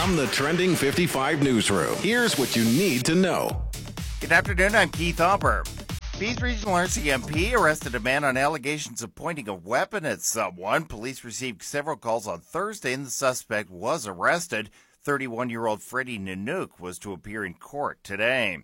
From the Trending 55 newsroom, here's what you need to know. Good afternoon, I'm Keith Hopper. Peace Regional RCMP arrested a man on allegations of pointing a weapon at someone. Police received several calls on Thursday and the suspect was arrested. 31-year-old Freddie Nanook was to appear in court today.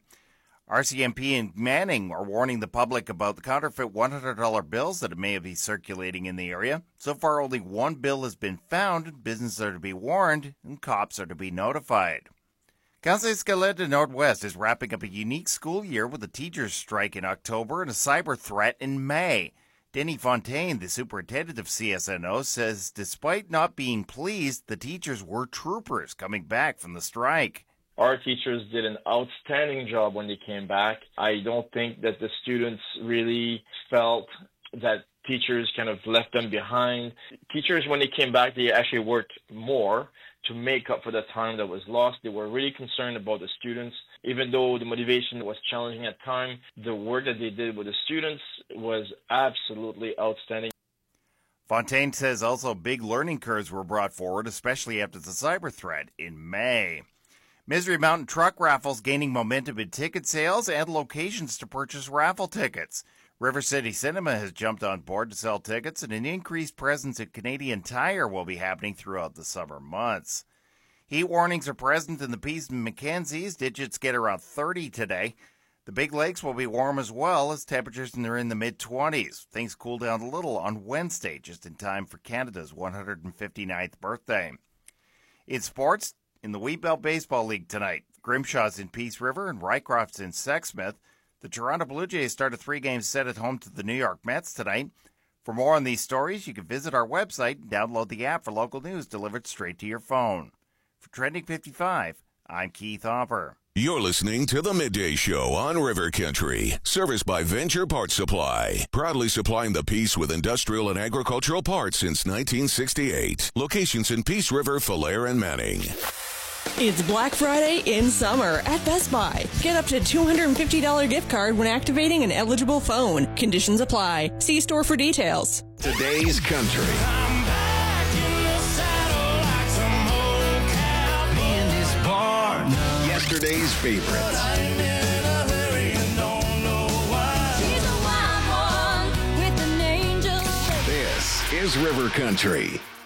RCMP and Manning are warning the public about the counterfeit $100 bills that may be circulating in the area. So far, only one bill has been found. Businesses are to be warned and cops are to be notified. Conseil Scalette Northwest is wrapping up a unique school year with a teachers' strike in October and a cyber threat in May. Denny Fontaine, the superintendent of CSNO, says despite not being pleased, the teachers were troopers coming back from the strike. Our teachers did an outstanding job when they came back. I don't think that the students really felt that teachers kind of left them behind. Teachers, when they came back, they actually worked more to make up for the time that was lost. They were really concerned about the students. Even though the motivation was challenging at times, the work that they did with the students was absolutely outstanding. Fontaine says also big learning curves were brought forward, especially after the cyber threat in May. Misery Mountain truck raffles gaining momentum in ticket sales and locations to purchase raffle tickets. River City Cinema has jumped on board to sell tickets, and an increased presence at Canadian Tire will be happening throughout the summer months. Heat warnings are present in the Peace and Mackenzies. Digits get around 30 today. The Big Lakes will be warm as well as temperatures are in the mid-20s. Things cool down a little on Wednesday, just in time for Canada's 159th birthday. In sports, in the Wheatbelt Baseball League tonight, Grimshaw's in Peace River and Rycroft's in Sexsmith. The Toronto Blue Jays start a 3-game set at home to the New York Mets tonight. For more on these stories, you can visit our website and download the app for local news delivered straight to your phone. For Trending 55, I'm Keith Hopper. You're listening to The Midday Show on River Country, serviced by Venture Parts Supply, proudly supplying the Peace with industrial and agricultural parts since 1968. Locations in Peace River, Falher, and Manning. It's Black Friday in summer at Best Buy. Get up to $250 gift card when activating an eligible phone. Conditions apply. See store for details. Today's Country. I'm back in the saddle like some old cowboy in this barn. Yesterday's favorites. I'm in a hurry and don't know why. She's a wild one with an angel. This is River Country.